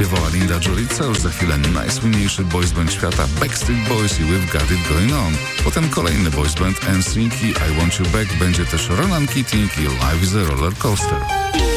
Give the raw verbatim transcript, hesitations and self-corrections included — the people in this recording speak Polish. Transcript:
śpiewała Linda Jolica, już za chwilę najsłynniejszy boys band świata Backstreet Boys i We've Got It Going On. Potem kolejny boys band N Sync i I Want You Back, będzie też Ronan Keating i Life is a Roller Coaster.